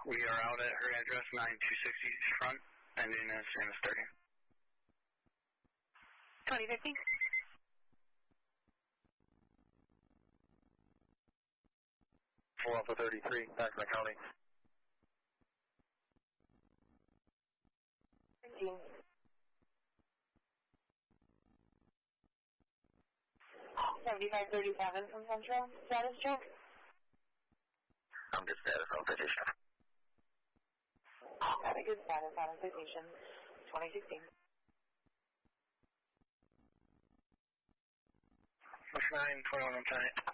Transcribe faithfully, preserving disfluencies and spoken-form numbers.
We are out at her address, nine two sixty front, ending in Samus thirty. twenty fifty. four Alpha thirty-three, Sacramento County. fifteen. seventy-five thirty-seven from Central. Status check. I'm good status on citation. Have a good status on citation. twenty sixteen. nine twenty-one on time.